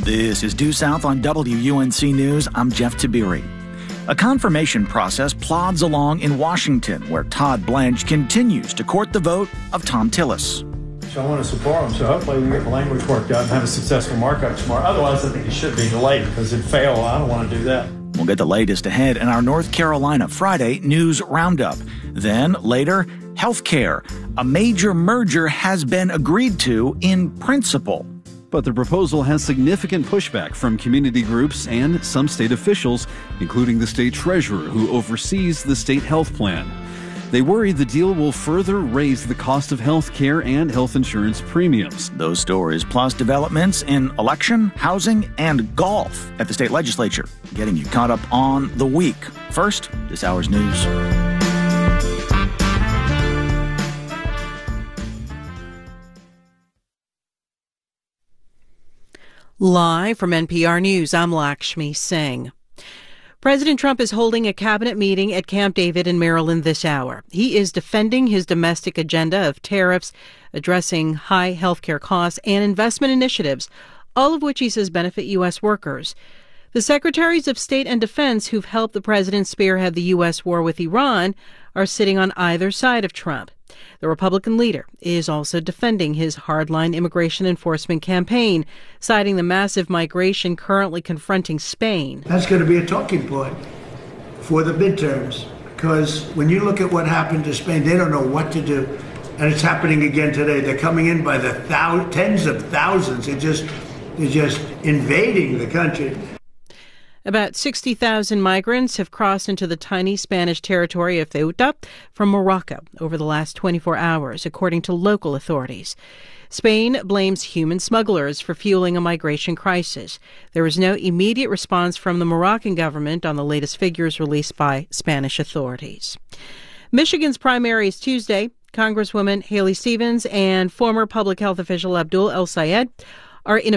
This is Due South on WUNC News. I'm Jeff Tiberi. A confirmation process plods along in Washington, where Todd Blanche continues to court the vote of Thom Tillis. So I want to support him, so hopefully we can get the language worked out and have a successful markup tomorrow. Otherwise, I think it should be delayed because it'd fail. I don't want to do that. We'll get the latest ahead in our North Carolina Friday News Roundup. Then, later, healthcare. A major merger has been agreed to in principle. But the proposal has significant pushback from community groups and some state officials, including the state treasurer who oversees the state health plan. They worry the deal will further raise the cost of health care and health insurance premiums. Those stories plus developments in election, housing, and golf at the state legislature. Getting you caught up on the week. First, this hour's news. Live from NPR News, I'm Lakshmi Singh. President Trump is holding a cabinet meeting at Camp David in Maryland this hour. He is defending his domestic agenda of tariffs, addressing high health care costs, and investment initiatives, all of which he says benefit U.S. workers. The secretaries of state and defense who've helped the president spearhead the U.S. war with Iran are sitting on either side of Trump. The Republican leader is also defending his hardline immigration enforcement campaign, citing the massive migration currently confronting Spain. That's going to be a talking point for the midterms, because when you look at what happened to Spain, they don't know what to do. And it's happening again today. They're coming in by the tens of thousands. They're just invading the country. About 60,000 migrants have crossed into the tiny Spanish territory of Ceuta from Morocco over the last 24 hours, according to local authorities. Spain blames human smugglers for fueling a migration crisis. There was no immediate response from the Moroccan government on the latest figures released by Spanish authorities. Michigan's primary is Tuesday. Congresswoman Haley Stevens and former public health official Abdul El Sayed are in